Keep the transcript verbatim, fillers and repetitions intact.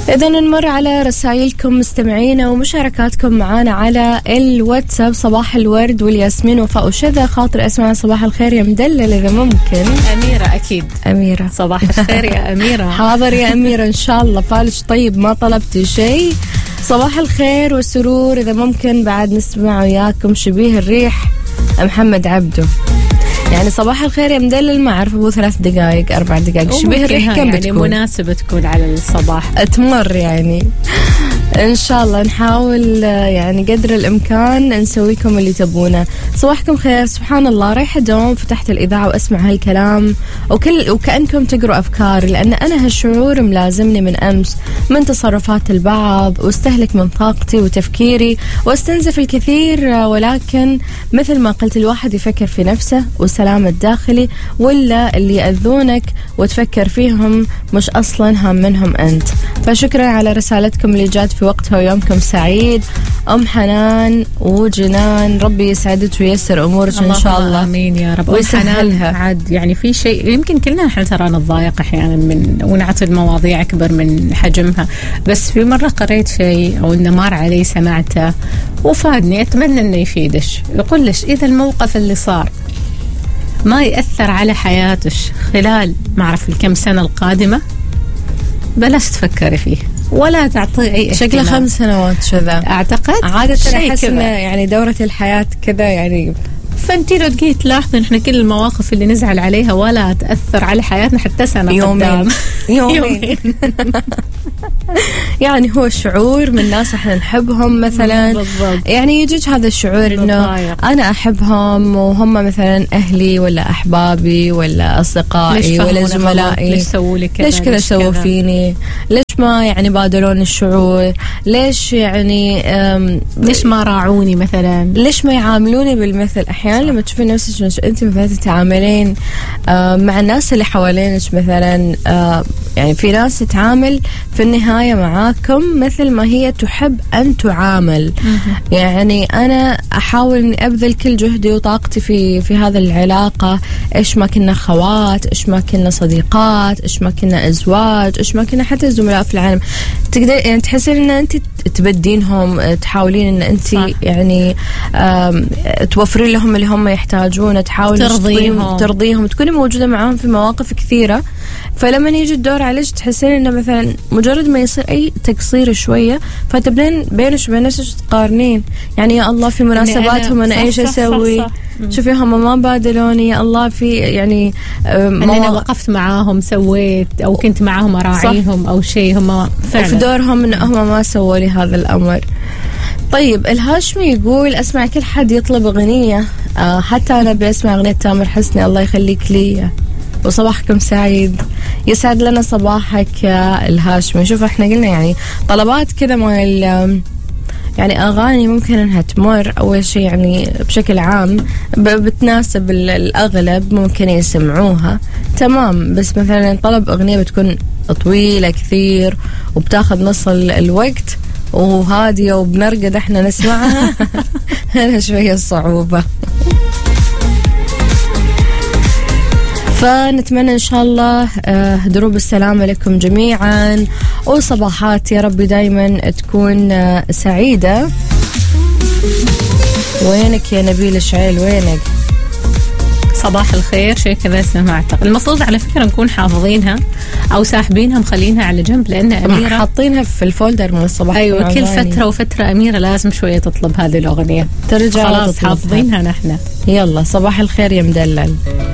إذا نمر على رسائلكم مستمعينا ومشاركاتكم معنا على الواتساب. صباح الورد والياسمين وفاء وشذا. خاطر أسمع صباح الخير يا مدلل إذا ممكن. أميرة أكيد. أميرة صباح الخير يا أميرة. حاضر يا أميرة إن شاء الله. فالش طيب ما طلبتي شيء. صباح الخير والسرور إذا ممكن بعد نسمع وياكم شبيه الريح محمد عبده. يعني صباح الخير يا مدلل ما أعرف أبو ثلاث دقائق أربع دقائق شبيه الريح كم يعني بتكون مناسبة تكون على الصباح تمر يعني. إن شاء الله نحاول يعني قدر الإمكان نسويكم اللي تبونه. صباحكم خير. سبحان الله رايحة دوم فتحت الإذاعة وأسمع هالكلام وكل وكأنكم تقروا أفكاري لأن أنا هالشعور ملازمني من أمس من تصرفات البعض واستهلك من طاقتي وتفكيري واستنزف الكثير. ولكن مثل ما قلت الواحد يفكر في نفسه والسلام الداخلي ولا اللي يأذونك وتفكر فيهم مش أصلا هم منهم أنت. فشكرا على رسالتكم اللي جات في وقتها ويومكم سعيد. أم حنان وجنان ربي يسعدك وييسر أمورك إن شاء الله. آمين يا رب. ويسهلها. عاد يعني في شيء يمكن كلنا احنا ترى نتضايق أحيانا من ونعطي المواضيع أكبر من حجمها، بس في مرة قريت شيء أو إنه مر علي سمعته وفادني أتمنى إنه يفيدش. يقول لش إذا الموقف اللي صار ما يأثر على حياتك خلال ما أعرف الكم سنة القادمة بلاش تفكري فيه ولا تعطي أي شكله خمس سنوات كذا أعتقد. عادة أحس يعني دورة الحياة كذا يعني. فانتي لو تجي تلاحظي إحنا كل المواقف اللي نزعل عليها ولا تأثر على حياتنا حتى سنة يومين يومين يعني هو شعور من ناس احنا نحبهم مثلا بالضبط. يعني يجيك هذا الشعور انه انا احبهم وهم مثلا اهلي ولا احبابي ولا اصدقائي ولا زملائي، ليش سووا لي كذا، ليش كذا سووا فيني، ليش ما يعني بادلون الشعور، ليش يعني ليش ما راعوني مثلا، ليش ما يعاملوني بالمثل. احيانا لما تشوفين نفسك انت مثلا تتعاملين مع الناس اللي حوالينك مثلا يعني في ناس تتعامل في النهاية معاكم مثل ما هي تحب أن تعامل. يعني أنا أحاول أني أبذل كل جهدي وطاقتي في في هذا العلاقة. إيش ما كنا خوات، إيش ما كنا صديقات، إيش ما كنا أزواج، إيش ما كنا حتى زملاء في العالم. تقدر يعني تحسين أن أنت تبدينهم، تحاولين أن أنت صح. يعني توفرين لهم اللي هم يحتاجونه، تحاول ترضيهم ترضيهم تكوني موجودة معهم في مواقف كثيرة. فلما يجي الدور عليك تحسين انه مثلا مجرد ما يصير اي تقصير شويه فتبدين بينك وبين نفسك تقارنين. يعني يا الله في مناسباتهم انا ايش اسوي، شوفي هم ما بادلوني، يا الله في يعني ما انا وقفت معاهم سويت او كنت معاهم اراعيهم او شيء، هم فعلا في دورهم ان هم ما سووا لي هذا الامر. طيب الهاشمي يقول اسمع كل حد يطلب اغنيه، آه حتى انا بسمع اغنيه تامر حسني الله يخليك لي. وصباحكم سعيد. يسعد لنا صباحك يا الهاشمي. شوف احنا قلنا يعني طلبات كذا مال يعني اغاني ممكن انها تمر اول شيء يعني بشكل عام بتناسب الاغلب ممكن يسمعوها تمام، بس مثلا طلب اغنيه بتكون طويله كثير وبتاخذ نص الوقت وهاديه وبنرقد احنا نسمعها هنا شويه صعوبه. فنتمنى إن شاء الله دروب السلامة لكم جميعا وصباحات يا رب دايما تكون سعيدة. وينك يا نبيل الشعيل وينك؟ صباح الخير. شيء كذا سمعت المفروض على فكرة نكون حافظينها أو ساحبينها مخلينها على جنب لأن أميرة حاطينها في الفولدر من الصباح. أيوة كل فترة وفترة أميرة لازم شوية تطلب هذه الأغنية ترجع خلاص حافظينها نحن. يلا صباح الخير يا مدلل.